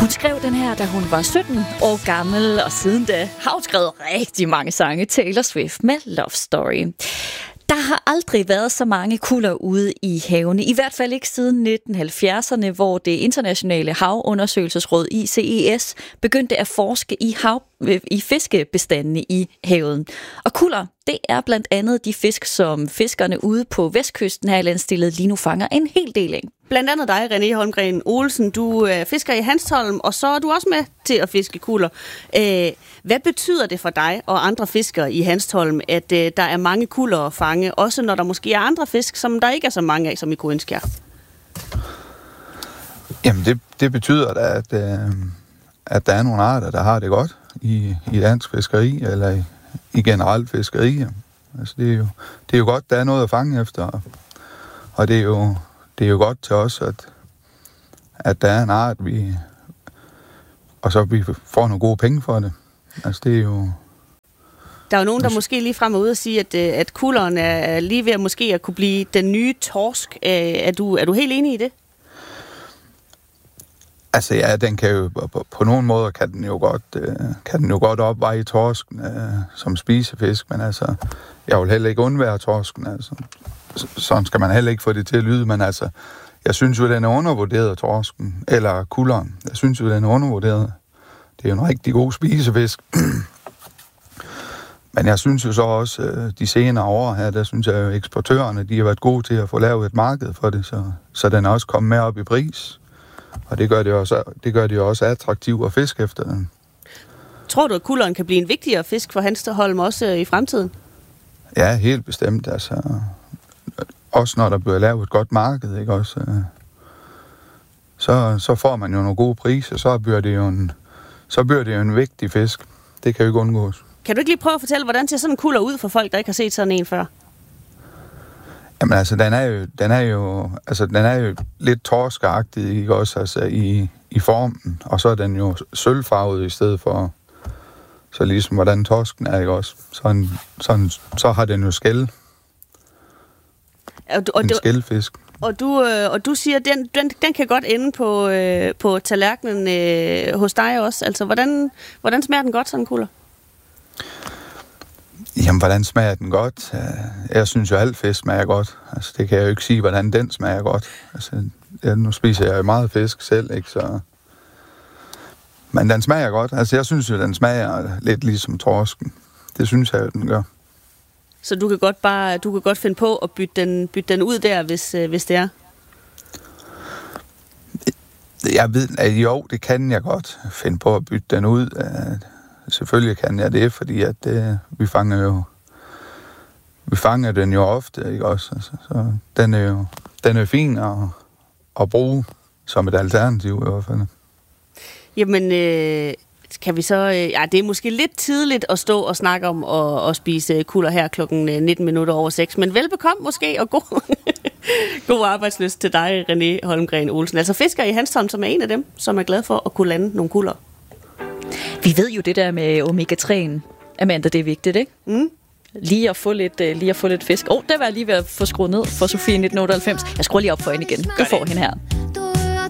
Hun skrev den her, da hun var 17 år gammel, og siden da har hun skrevet rigtig mange sange. Taylor Swift med Love Story. Der har aldrig været så mange kuller ude i havene, i hvert fald ikke siden 1970'erne, hvor det internationale havundersøgelsesråd ICES begyndte at forske i fiskebestandene i havet. Og kuller, det er blandt andet de fisk, som fiskerne ude på vestkysten her i landstillet lige nu fanger en hel del af. Blandt andet dig, René Holmgren Olsen. Du fisker i Hanstholm, og så er du også med til at fiske kuller. Hvad betyder det for dig og andre fiskere i Hanstholm, at der er mange kuller at fange, også når der måske er andre fisk, som der ikke er så mange af, som i Korinskjær? Jamen, det betyder da, at der er nogle arter, der har det godt i dansk fiskeri, eller i generelt fiskeri. Altså, det er jo godt, der er noget at fange efter, og det er jo godt til os, at der er en art, og så vi får nogle gode penge for det. Altså, det er jo... Der er jo nogen, der måske lige frem er ude og sige, at kulleren er lige ved at måske at kunne blive den nye torsk. Er du helt enig i det? Altså ja, den kan jo på nogle måder kan den jo godt opveje torsken som spisefisk, men altså jeg vil heller ikke undvære torsken. Altså sådan skal man heller ikke få det til at lyde, men altså jeg synes jo den er undervurderet, torsken eller kulleren. Jeg synes jo den er undervurderet. Det er jo en rigtig god spisefisk. Men jeg synes jo så også de senere år her, der synes jeg jo eksportørerne, de har været gode til at få lavet et marked for det, så den er også kommet med op i pris. Og det gør det jo også attraktivt at fiske efter den. Tror du, at kulleren kan blive en vigtigere fisk for Hanstholm også i fremtiden? Ja, helt bestemt. Altså, også når der bliver lavet et godt marked, ikke også? Så får man jo nogle gode priser, så bliver det jo en vigtig fisk. Det kan jo ikke undgås. Kan du ikke lige prøve at fortælle, hvordan ser sådan en kuller ud for folk, der ikke har set sådan en før? Jamen altså, den er jo lidt torskagtig, ikke også, altså i formen, og så er den jo sølvfarvet i stedet for, så ligesom hvordan torsken er, ikke også. Så har den jo skæl. En skælfisk. Og du siger, den kan godt ende på tallerkenen hos dig også. Altså, hvordan smager den godt, sådan en kuller? Jamen, hvordan smager den godt? Jeg synes jo, alt fisk smager godt. Altså, det kan jeg jo ikke sige, hvordan den smager godt. Altså, nu spiser jeg jo meget fisk selv, ikke? Så... Men den smager godt. Altså, jeg synes jo, den smager lidt ligesom torsken. Det synes jeg jo, den gør. Så du kan godt finde på at bytte den ud der, hvis det er? Jeg ved, at jo, det kan jeg godt finde på at bytte den ud. Selvfølgelig kan jeg det, fordi at vi fanger den jo ofte, ikke også? Altså, så den er fin at bruge som et alternativ i hvert fald. Jamen, kan vi så... Ja, det er måske lidt tidligt at stå og snakke om at spise kuller her klokken 6:19, men velbekomme måske, og god arbejdslyst til dig, René Holmgren Olsen. Altså fisker i Hanstholm, som er en af dem, som er glad for at kunne lande nogle kuller. Vi ved jo det der med omega-3'en, Amanda, det er vigtigt, ikke? Mm. Lige at få lidt fisk. Der var jeg lige ved at få skruet ned for Sofie 1998. Jeg skruer lige op for hende igen. Du får hende her.